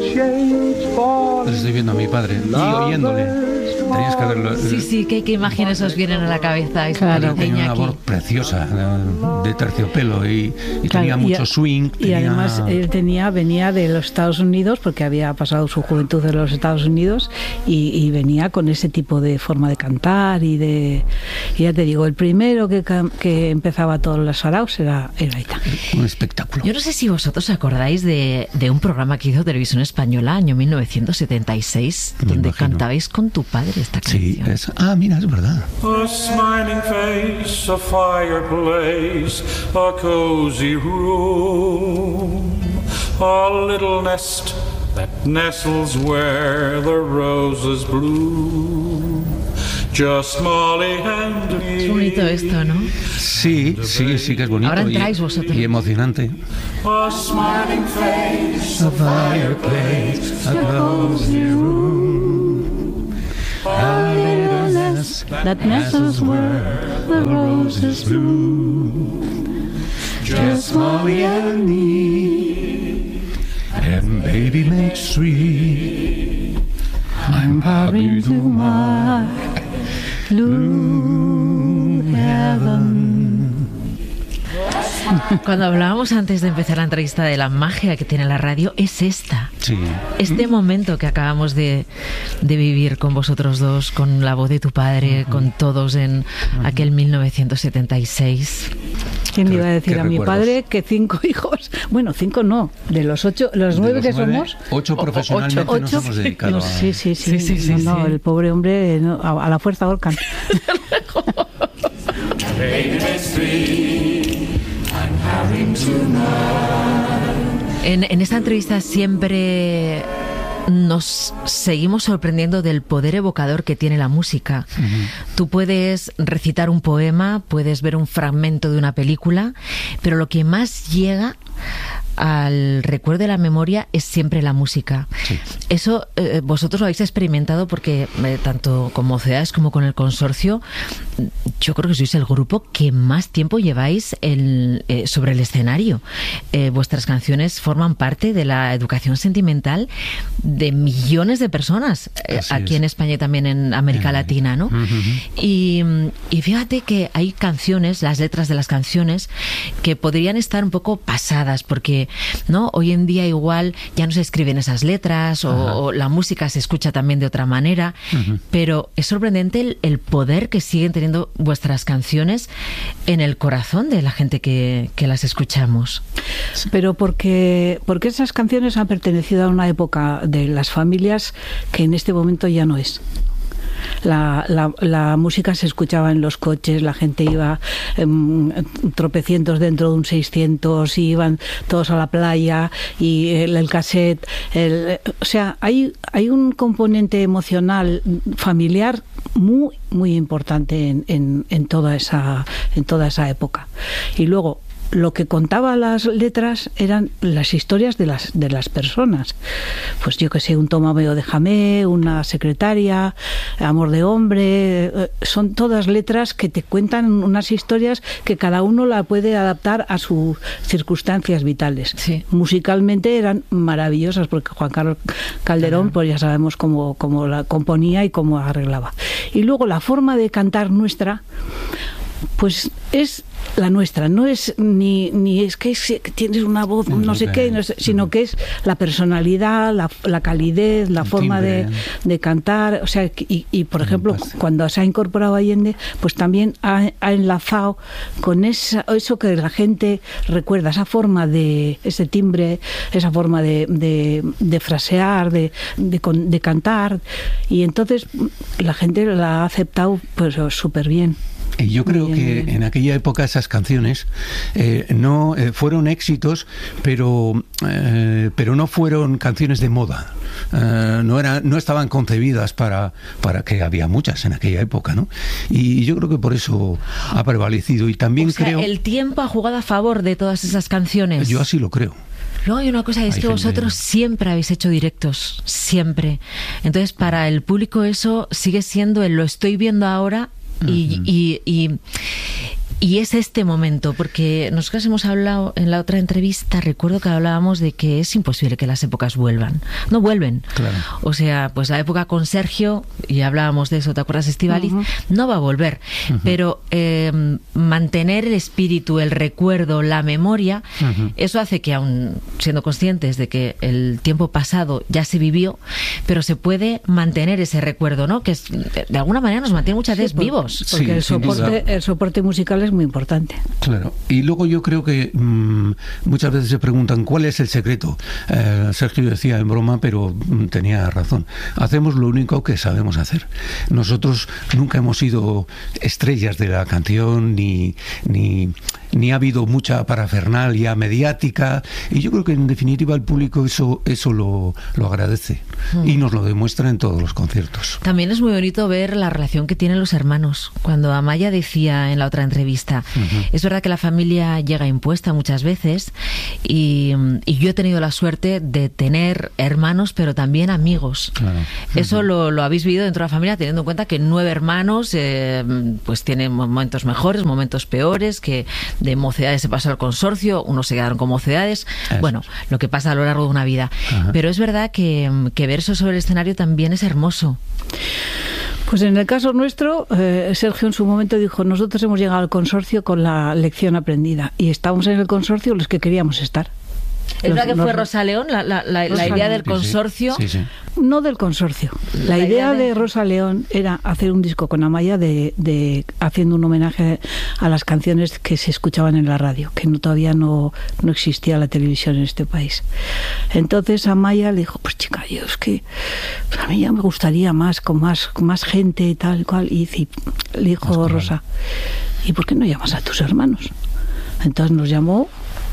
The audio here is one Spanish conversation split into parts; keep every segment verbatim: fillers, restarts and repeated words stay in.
Pues estoy viendo a mi padre y oyéndole. Tenías que verlo. Sí, sí, ¿qué, qué imágenes os vienen a la cabeza? Claro, tenía una voz preciosa, de terciopelo, y, y claro, tenía mucho y, swing. Y tenía... además él tenía, venía de los Estados Unidos, porque había pasado su juventud en los Estados Unidos, y, y venía con ese tipo de forma de cantar y de... Y ya te digo, el primero que, que empezaba todos los saraos era, era Aita. Un espectáculo. Yo no sé si vosotros os acordáis de, de un programa que hizo Televisión Española, año mil novecientos setenta y seis, Me donde imagino. cantabais con tu padre esta canción. Sí, es, ah, mira, es verdad. A smiling face, a fireplace, a cozy room, a little nest that nestles where the roses bloom. Just Molly and me. Es bonito esto, ¿no? Sí, sí, sí que es bonito. Ahora entráis y, vosotros. Y emocionante. A smiling face, a fireplace, a cozy room, a little nest that nestles where the roses bloom. Just Molly and me, and baby makes three. I'm happy to my blue heaven. Cuando hablábamos antes de empezar la entrevista de la magia que tiene la radio, es esta. Sí. Este momento que acabamos de, de vivir con vosotros dos, con la voz de tu padre, uh-huh. con todos en uh-huh. aquel mil novecientos setenta y seis. ¿Quién le iba a decir a mi padre que cinco hijos? Bueno, cinco no, de los ocho, los de nueve los que nueve, somos. Ocho profesionalmente ocho, nos hemos dedicado no, a... Sí, sí, sí. sí, sí, sí, no, sí, no, sí. el pobre hombre no, a, a la fuerza ahorcan. En, en esta entrevista siempre nos seguimos sorprendiendo del poder evocador que tiene la música. Uh-huh. Tú puedes recitar un poema, puedes ver un fragmento de una película, pero lo que más llega al recuerdo de la memoria es siempre la música. Sí. Eso eh, vosotros lo habéis experimentado porque eh, tanto con Mocedades como con el Consorcio, yo creo que sois el grupo que más tiempo lleváis el, eh, sobre el escenario. Eh, vuestras canciones forman parte de la educación sentimental de millones de personas eh, aquí es. en España y también en América uh-huh. Latina, ¿no? Uh-huh. Y, y fíjate que hay canciones, las letras de las canciones, que podrían estar un poco pasadas porque ¿no? Hoy en día igual ya no se escriben esas letras o, o la música se escucha también de otra manera, uh-huh. pero es sorprendente el, el poder que siguen teniendo vuestras canciones en el corazón de la gente que, que las escuchamos. Pero porque, porque esas canciones han pertenecido a una época de las familias que en este momento ya no es. La, la, la música se escuchaba en los coches, la gente iba eh, tropecientos dentro de un seiscientos y iban todos a la playa y el, el cassette, el, o sea, hay, hay un componente emocional familiar muy muy importante en, en, en toda esa en toda esa época. Y luego lo que contaba las letras eran las historias de las de las personas. Pues yo que sé, un Tomameo déjame, una secretaria, Amor de hombre, son todas letras que te cuentan unas historias que cada uno la puede adaptar a sus circunstancias vitales. Sí. Musicalmente eran maravillosas porque Juan Carlos Calderón, uh-huh. pues ya sabemos cómo, cómo la componía y cómo arreglaba. Y luego la forma de cantar nuestra, pues es la nuestra, no es ni, ni es que, es que tienes una voz no sé qué, no sé, sino que es la personalidad, la, la calidez, la el forma de, de cantar, o sea, y, y por ejemplo, cuando se ha incorporado Allende, pues también ha, ha enlazado con esa, eso que la gente recuerda, esa forma de, ese timbre, esa forma de, de, de frasear, de, de, de cantar, y entonces la gente la ha aceptado pues súper bien. Y yo creo bien, que bien. En aquella época esas canciones eh, no eh, fueron éxitos, pero eh, pero no fueron canciones de moda. Eh, no era, no estaban concebidas para para que había muchas en aquella época, ¿no? Y yo creo que por eso ha prevalecido. Y también o sea, creo el tiempo ha jugado a favor de todas esas canciones. Yo así lo creo. Luego hay una cosa, es hay que vosotros gente... siempre habéis hecho directos, siempre. Entonces, para el público eso sigue siendo el lo estoy viendo ahora. Y, uh-huh. y, y, Y es este momento, porque nosotros hemos hablado en la otra entrevista, recuerdo que hablábamos de que es imposible que las épocas vuelvan. No vuelven. Claro. O sea, pues la época con Sergio, y hablábamos de eso, ¿te acuerdas, Estíbaliz? Uh-huh. No va a volver. Uh-huh. Pero eh, mantener el espíritu, el recuerdo, la memoria, uh-huh. eso hace que, aun siendo conscientes de que el tiempo pasado ya se vivió, pero se puede mantener ese recuerdo, ¿no? Que es, de alguna manera nos mantiene muchas veces sí, vivos. Porque sí, el, soporte, el soporte musical es muy importante. Claro. Y luego yo creo que mmm, muchas veces se preguntan ¿cuál es el secreto? Eh, Sergio decía en broma, pero mmm, tenía razón. Hacemos lo único que sabemos hacer. Nosotros nunca hemos sido estrellas de la canción, ni, ni, ni ha habido mucha parafernalia mediática, y yo creo que en definitiva el público eso, eso lo, lo agradece mm. y nos lo demuestra en todos los conciertos. También es muy bonito ver la relación que tienen los hermanos. Cuando Amaya decía en la otra entrevista, uh-huh. es verdad que la familia llega impuesta muchas veces, y, y yo he tenido la suerte de tener hermanos, pero también amigos. Claro. Eso uh-huh. lo, lo habéis vivido dentro de la familia, teniendo en cuenta que nueve hermanos eh, pues tienen momentos mejores, momentos peores, que de mocedades se pasó al consorcio, unos se quedaron con mocedades. Eso. Bueno, lo que pasa a lo largo de una vida. Uh-huh. Pero es verdad que, que ver eso sobre el escenario también es hermoso. Pues en el caso nuestro, eh, Sergio en su momento dijo, nosotros hemos llegado al consorcio con la lección aprendida y estábamos en el consorcio los que queríamos estar. ¿Es verdad que fue Rosa León la, la, la, la idea del consorcio? Sí, sí. Sí, sí. No del consorcio. La, la idea, idea de... de Rosa León era hacer un disco con Amaya de, de haciendo un homenaje a las canciones que se escuchaban en la radio, que no, todavía no, no existía la televisión en este país. Entonces Amaya le dijo, pues chica, yo es que pues a mí ya me gustaría más, con más, con más gente y tal cual. Y, y le dijo pues Rosa, ¿y por qué no llamas a tus hermanos? Entonces nos llamó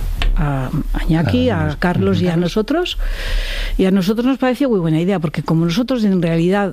a Iñaki, a Carlos y a nosotros, y a nosotros nos pareció muy buena idea, porque como nosotros en realidad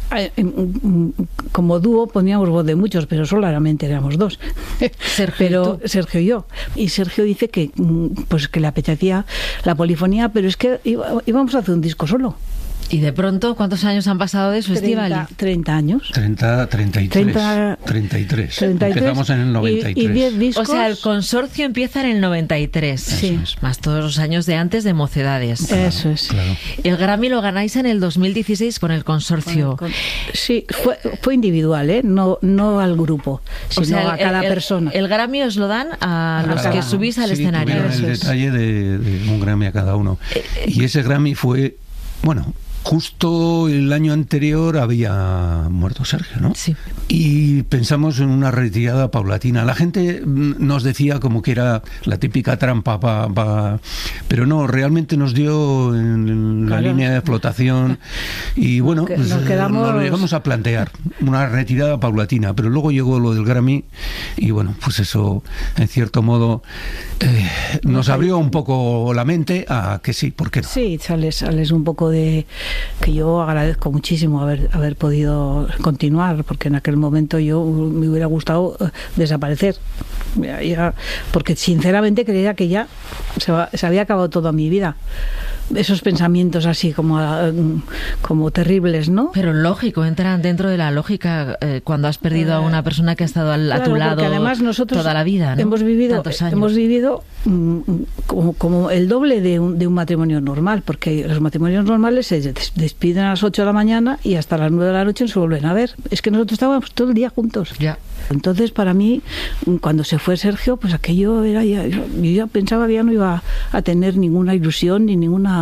como dúo poníamos voz de muchos, pero solamente éramos dos, Sergio pero y Sergio y yo, y Sergio dice que pues que le apetecía la polifonía, pero es que íbamos a hacer un disco solo. Y de pronto, ¿cuántos años han pasado de eso, Estíbaliz? treinta años. treinta, treinta y tres. treinta, treinta y tres. treinta y tres. Empezamos en el noventa y tres. Y, y diez discos. O sea, el consorcio empieza en el noventa y tres. Sí. Más todos los años de antes de Mocedades. Claro, eso es. Claro. El Grammy lo ganáis en el dos mil dieciséis con el consorcio. Con, con, sí, fue, fue individual, ¿eh? No, no al grupo, sino o sea, el, a cada el, persona. El, el Grammy os lo dan a, a los cada, que subís al sí, escenario. El detalle de, de un Grammy a cada uno. Eh, eh, y ese Grammy fue, bueno... Justo el año anterior había muerto Sergio, ¿no? Sí. Y pensamos en una retirada paulatina. La gente nos decía como que era la típica trampa, pa, pa, pero no, realmente nos dio en la claro. línea de flotación y bueno, nos, pues, nos, quedamos... nos lo llegamos a plantear, una retirada paulatina, pero luego llegó lo del Grammy y bueno, pues eso en cierto modo eh, nos abrió un poco la mente a que sí, ¿por qué no? Sí, sales, sales un poco de... que yo agradezco muchísimo haber, haber podido continuar, porque en aquel momento yo me hubiera gustado desaparecer, ya, ya, porque sinceramente creía que ya se, va, se había acabado toda mi vida. Esos pensamientos así como, como terribles, ¿no? Pero lógico, entran dentro de la lógica eh, cuando has perdido eh, a una persona que ha estado al, claro, a tu lado además nosotros toda la vida, ¿no? Hemos vivido, hemos vivido mm, como, como el doble de un, de un matrimonio normal, porque los matrimonios normales se despiden a las ocho de la mañana y hasta las nueve de la noche se vuelven a ver. Es que nosotros estábamos todo el día juntos. Ya. Entonces, para mí, cuando se fue Sergio, pues aquello era ya, yo, yo ya pensaba que ya no iba a tener ninguna ilusión ni ninguna...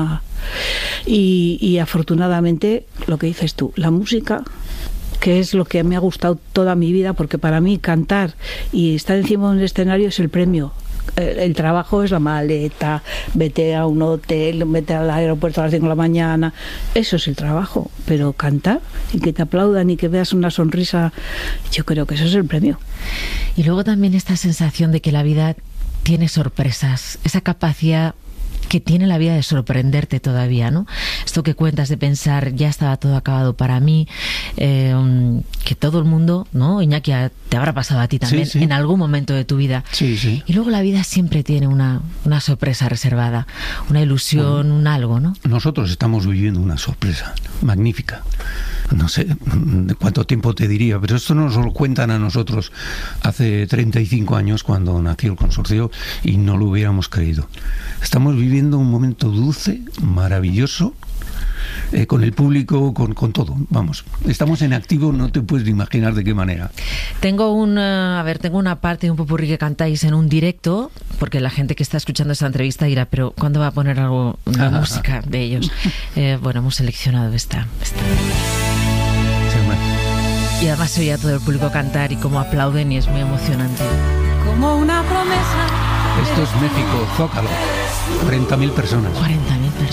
Y, y afortunadamente, lo que dices tú, la música, que es lo que me ha gustado toda mi vida, porque para mí cantar y estar encima de un escenario es el premio. El, el trabajo es la maleta, vete a un hotel, vete al aeropuerto a las cinco de la mañana, eso es el trabajo, pero cantar y que te aplaudan y que veas una sonrisa, yo creo que eso es el premio. Y luego también esta sensación de que la vida tiene sorpresas, esa capacidad que tiene la vida de sorprenderte todavía, ¿no? Esto que cuentas de pensar, ya estaba todo acabado para mí, eh, que todo el mundo, ¿no? Iñaki, te habrá pasado a ti también, sí, sí. en algún momento de tu vida. Sí, sí. Y luego la vida siempre tiene una, una sorpresa reservada, una ilusión, bueno, un algo, ¿no? Nosotros estamos viviendo una sorpresa magnífica. No sé cuánto tiempo te diría, pero esto nos lo cuentan a nosotros hace treinta y cinco años cuando nació el consorcio y no lo hubiéramos creído. Estamos viviendo un momento dulce, maravilloso, eh, con el público, con, con todo. Vamos, estamos en activo, no te puedes imaginar de qué manera. Tengo una, a ver, tengo una parte de un popurrí que cantáis en un directo, porque la gente que está escuchando esta entrevista dirá, pero ¿cuándo va a poner algo de música de ellos? Eh, bueno, hemos seleccionado esta. esta. Y además se oye a todo el público cantar y cómo aplauden y es muy emocionante. Como una promesa. Esto es México, Zócalo. cuarenta mil personas. cuarenta mil personas.